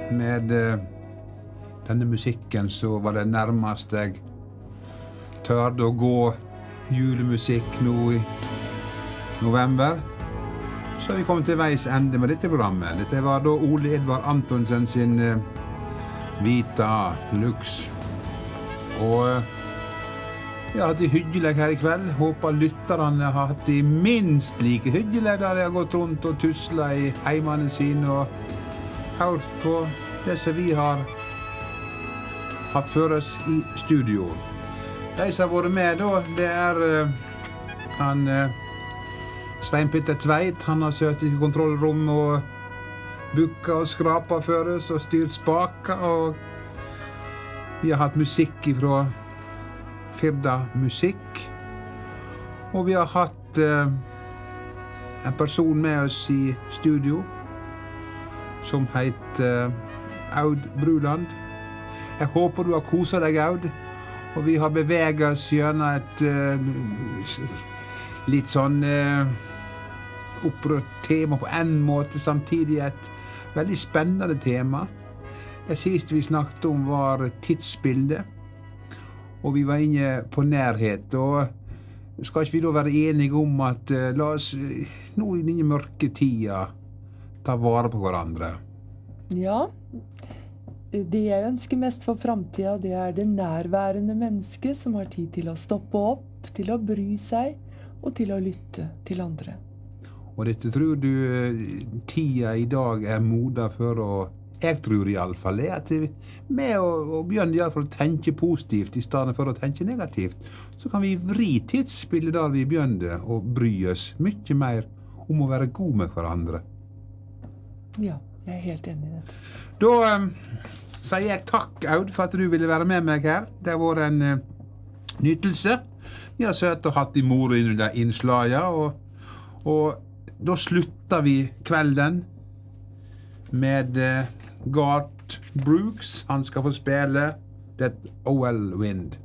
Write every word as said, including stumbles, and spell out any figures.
med uh, denne musikken så var det nærmest jeg tørde å gå julemusikk nå i november. Så har vi kommet til veis ende med dette programmet. Dette var da Ole Edvard Antonsen sin uh, Vita Lux. Og uh, vi har hatt det hyggelig her i kveld. Håper lytterne har hatt det minst like hyggelig da de har gått rundt og tuslet i heimene sine og hørt på det som vi har hatt for oss i studio. De som har vært med da, det er uh, han uh, Svein Petter Tveit. Han har søkt i kontrollrom og bukka og skrapa for oss og styrt spaker. Og vi har hatt musikk ifra Firda Musikk. Og vi har hatt uh, en person med oss i studio som heter uh, Aud Bruland. Jeg håper du har koset deg, Aud. Og vi har beveget oss gjennom et uh, litt sånn uh, opprørt tema på en måte, samtidig et veldig spennende tema. Det siste vi snakket om var tidsbildet. Og vi var inne på nærhet, og skal ikke vi da være enige om at uh, la oss uh, nå i denne mørke tida ta vare på hverandre? Ja, det jeg ønsker mest for fremtiden, det er det nærværende mennesket som har tid til å stoppe opp, til å bry seg, og til å lytte til andre. Og dette tror du uh, tida i dag er moda for å Jeg tror i alle fall det, at med å, å begynne i alle fall å tenke positivt i stedet for å tenke negativt, så kan vi vri tidsbildet der vi begynner å bry oss mye mer om å være god med hverandre. Ja, jeg er helt enig i dette. Da um, sier jeg takk, Aud, for at du ville være med meg her. Det har vært en uh, nytelse. Vi har søtt og hatt de moro under innslaget, og, og da slutter vi kvelden med uh, Garth Brooks. Han skal få spille That O L Wind.